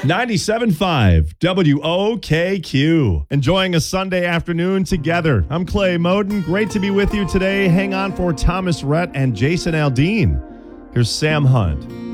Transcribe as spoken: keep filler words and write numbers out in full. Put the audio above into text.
ninety-seven point five W O K Q. Enjoying a Sunday afternoon together. I'm Clay Moden. Great to be with you today. Hang on for Thomas Rhett and Jason Aldean. Here's Sam Hunt.